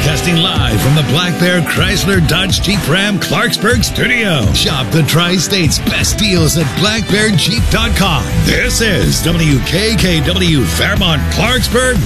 Broadcasting live from the Black Bear Chrysler Dodge Jeep Ram Clarksburg studio. Shop the Tri-State's best deals at blackbearjeep.com. This is WKKW Fairmont Clarksburg